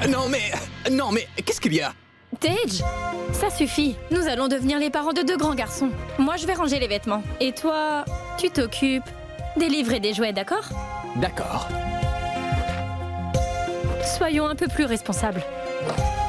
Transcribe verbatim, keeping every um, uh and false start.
Non mais... Non mais... Qu'est-ce qu'il y a? Tej, ça suffit. Nous allons devenir les parents de deux grands garçons. Moi, je vais ranger les vêtements. Et toi, tu t'occupes des livres et des jouets, d'accord? D'accord. Soyons un peu plus responsables.